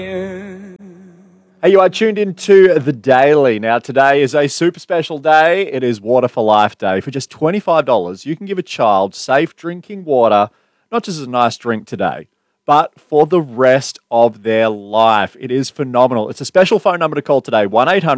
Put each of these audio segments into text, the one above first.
Hey, you are tuned into The Daily. Now, today is a super special day. It is Water for Life Day. For just $25, you can give a child safe drinking water, not just as a nice drink today, but for the rest of their life. It is phenomenal. It's a special phone number to call today,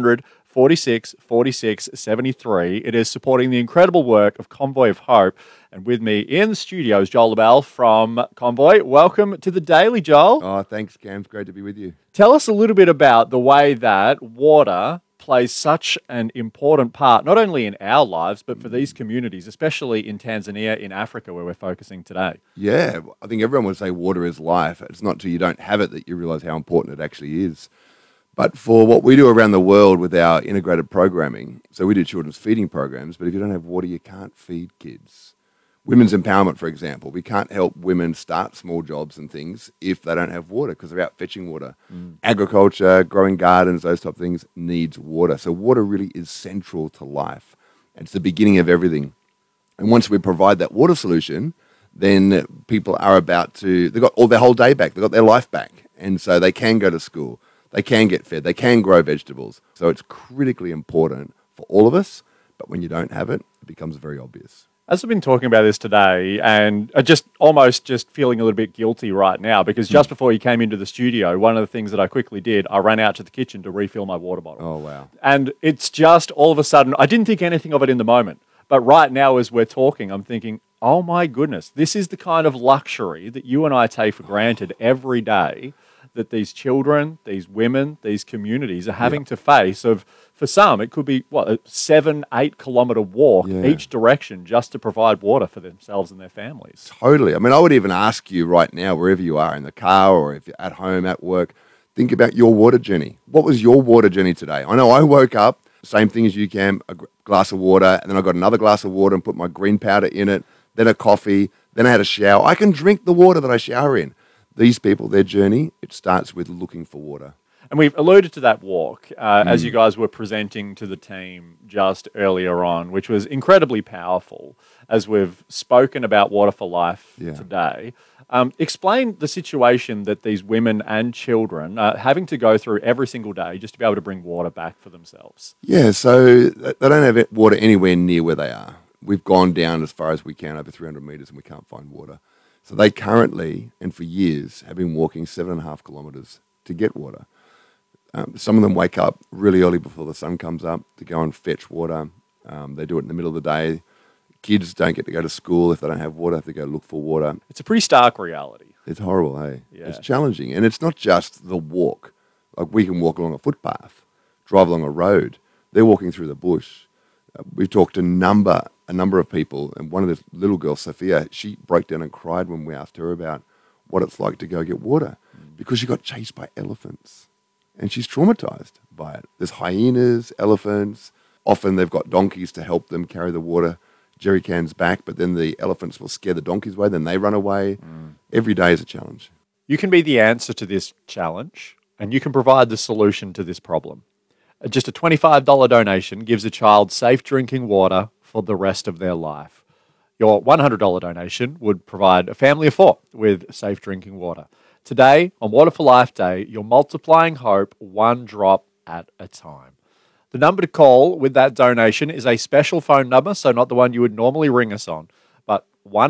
1-800-46-46-73. It is supporting the incredible work of Convoy of Hope. And with me in the studio is Joel LaBelle from Convoy. Welcome to The Daily, Joel. Oh, thanks, Cam. It's great to be with you. Tell us a little bit about the way that water plays such an important part, not only in our lives, but for these communities, especially in Tanzania, in Africa, where we're focusing today. Yeah, I think everyone would say water is life. It's not till you don't have it that you realise how important it actually is. But for what we do around the world with our integrated programming, so we do children's feeding programs, but if you don't have water, you can't feed kids. Women's empowerment, for example. We can't help women start small jobs and things if they don't have water because they're out fetching water. Agriculture, growing gardens, those type of things needs water. So water really is central to life. It's the beginning of everything. And once we provide that water solution, then people are they've got all their whole day back. They've got their life back. And so they can go to school. They can get fed. They can grow vegetables. So it's critically important for all of us. But when you don't have it, it becomes very obvious. As I've been talking about this today, and just feeling a little bit guilty right now, because just before you came into the studio, one of the things that I quickly did, I ran out to the kitchen to refill my water bottle. Oh, wow. And it's just all of a sudden, I didn't think anything of it in the moment. But right now, as we're talking, I'm thinking, oh my goodness, this is the kind of luxury that you and I take for granted every day that these children, these women, these communities are having to face of, for some, it could be, a 7-8 kilometre walk each direction just to provide water for themselves and their families. Totally. I mean, I would even ask you right now, wherever you are, in the car or if you're at home, at work, think about your water journey. What was your water journey today? I know I woke up, same thing as you, Cam, a glass of water, and then I got another glass of water and put my green powder in it, then a coffee, then I had a shower. I can drink the water that I shower in. These people, their journey, it starts with looking for water. And we've alluded to that walk as you guys were presenting to the team just earlier on, which was incredibly powerful as we've spoken about Water for Life today. Explain the situation that these women and children are having to go through every single day just to be able to bring water back for themselves. Yeah, so they don't have water anywhere near where they are. We've gone down as far as we can, over 300 metres, and we can't find water. So they currently, and for years, have been walking 7.5 kilometres to get water. Some of them wake up really early before the sun comes up to go and fetch water. They do it in the middle of the day. Kids don't get to go to school if they don't have water. They have to go look for water. It's a pretty stark reality. It's horrible, hey? Yeah. It's challenging. And it's not just the walk. Like we can walk along a footpath, drive along a road. They're walking through the bush. We've talked to a number of people, and one of the little girls, Sophia, she broke down and cried when we asked her about what it's like to go get water because she got chased by elephants. And she's traumatized by it. There's hyenas, elephants. Often they've got donkeys to help them carry the water jerry cans back, but then the elephants will scare the donkeys away, then they run away. Every day is a challenge. You can be the answer to this challenge, and you can provide the solution to this problem. Just a $25 donation gives a child safe drinking water for the rest of their life. Your $100 donation would provide a family of 4 with safe drinking water. Today, on Water for Life Day, you're multiplying hope one drop at a time. The number to call with that donation is a special phone number, so not the one you would normally ring us on, but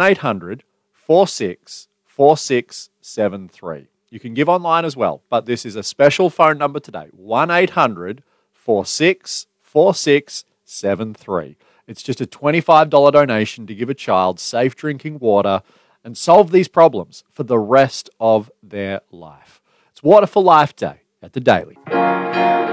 1-800-46-4673. You can give online as well, but this is a special phone number today, 1-800-46-4673. It's just a $25 donation to give a child safe drinking water and solve these problems for the rest of their life. It's Water for Life Day at The Daily.